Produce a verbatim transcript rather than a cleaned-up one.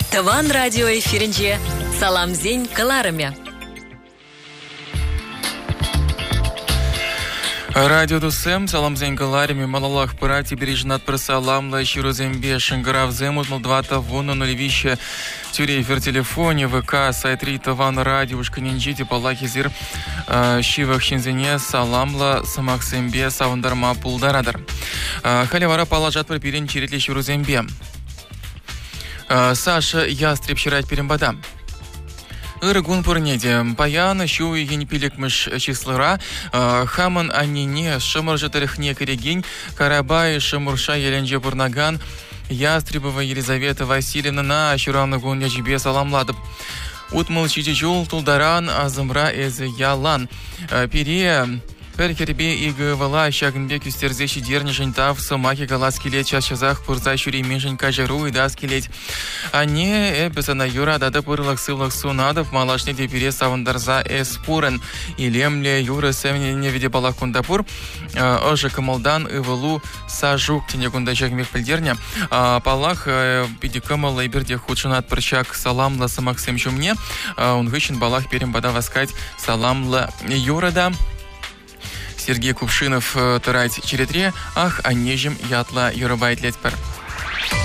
Таван радио эфиринче саламзень каларымя. Радио Дусем, саламзень каларыми, малалах пырати бережнат просаламла, щирозембе, шангаравзем, утмалдвата, вуну нулевище, тюре эфир телефоне, ВК, сайт три, Таван радио, шканинджите, палахизир, щивах щензене, саламла, самахсембе, саундарма, пулдарадар. Халявара палажат пропирин черетли щирозембе. Саша Ястреб щирать перембада. Иргун пурнеде, паян, щу и генепиликмыш числыра, хаман анине, шамаржа тарихне корегень, карабай, шамурша еленже пурнаган, Ястребова Елизавета Васильевна на щурамна гунья чебе саламладып. Утмыл чичичул тулдаран, азымра эз ялан. Пере... Перхербе и гвала щагнбек үстерзеши дернишень тав самаки галаскилет чашазах пурза щури меньшень кажару и даскилет. А не эписана юра дада пырлах сылах сунадов малашне депере савандарза эспурен. И лемле юра сэмне виде балах кундапур. Ожа камалдан и валу сажук тене кундачак мехпельдерня. Палах пидикамал и берде худшунат прыщак саламла самаксем чумне. Он гыщен балах перем бада васкать саламла юрада. Сергей Кувшинов тарать черетре, ах, а нежем ятла юрабайт летпер.